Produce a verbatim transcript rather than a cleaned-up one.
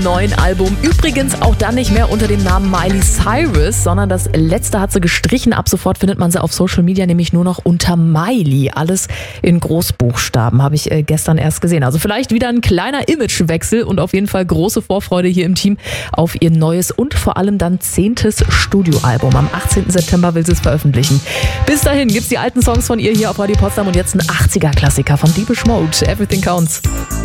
Neuen Album. Übrigens auch dann nicht mehr unter dem Namen Miley Cyrus, sondern das letzte hat sie gestrichen. Ab sofort findet man sie auf Social Media nämlich nur noch unter Miley. Alles in Großbuchstaben, habe ich äh, gestern erst gesehen. Also vielleicht wieder ein kleiner Imagewechsel und auf jeden Fall große Vorfreude hier im Team auf ihr neues und vor allem dann zehntes Studioalbum. Am achtzehnten September will sie es veröffentlichen. Bis dahin gibt's die alten Songs von ihr hier auf Radio Potsdam und jetzt ein achtziger Klassiker von Depeche Mode. Everything Counts.